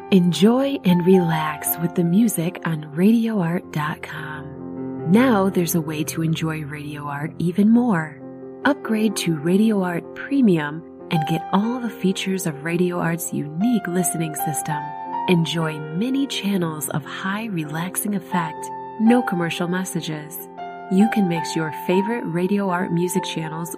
Enjoy and relax with the music on RadioArt.com. Now there's a way to enjoy Radio Art even more. Upgrade to Radio Art Premium and get all the features of Radio Art's unique listening system. Enjoy many channels of high relaxing effect, no commercial messages. You can mix your favorite Radio Art music channels